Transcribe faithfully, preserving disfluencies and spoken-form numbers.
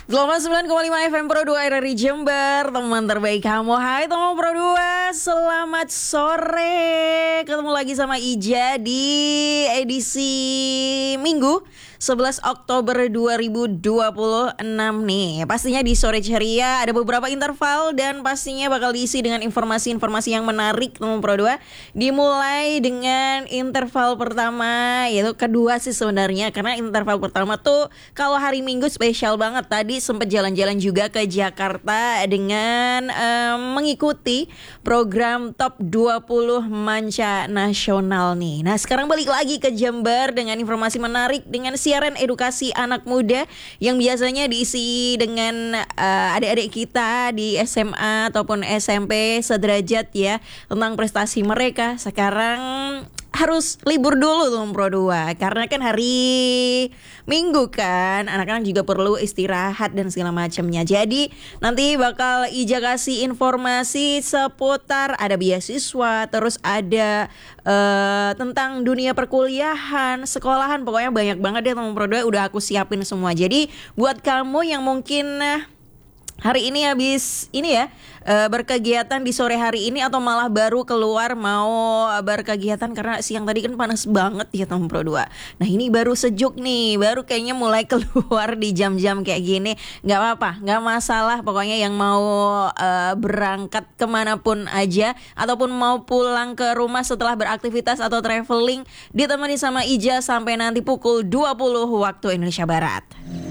delapan puluh sembilan koma lima F M Pro dua R R I Jember, teman terbaik kamu. Hai teman Pro dua, selamat sore. Ketemu lagi sama Ija di edisi Minggu sebelas Oktober dua ribu dua puluh enam nih. Pastinya di sore ceria ada beberapa interval dan pastinya bakal diisi dengan informasi-informasi yang menarik teman Pro dua. Dimulai dengan interval pertama, yaitu kedua sih sebenarnya, karena interval pertama tuh kalau hari Minggu spesial banget. Tadi sempat jalan-jalan juga ke Jakarta dengan um, mengikuti program Top dua puluh Manca Nasional nih. Nah, sekarang balik lagi ke Jember dengan informasi menarik dengan siaran edukasi anak muda yang biasanya diisi dengan uh, adik-adik kita di S M A ataupun S M P sederajat ya, tentang prestasi mereka. Sekarang harus libur dulu tuh Pro dua, karena kan hari Minggu kan, anak-anak juga perlu istirahat dan segala macamnya. Jadi nanti bakal Ija kasih informasi seputar ada beasiswa, terus ada uh, tentang dunia perkuliahan, sekolahan, pokoknya banyak banget deh teman Pro dua, udah aku siapin semua. Jadi buat kamu yang mungkin uh, hari ini habis ini ya uh, berkegiatan di sore hari ini, atau malah baru keluar mau berkegiatan karena siang tadi kan panas banget ya teman Pro dua. Nah ini baru sejuk nih, baru kayaknya mulai keluar di jam-jam kayak gini. Gak apa-apa, gak masalah. Pokoknya yang mau uh, berangkat kemanapun aja, ataupun mau pulang ke rumah setelah beraktivitas atau traveling, ditemani sama Ija sampai nanti pukul dua puluh waktu Indonesia Barat.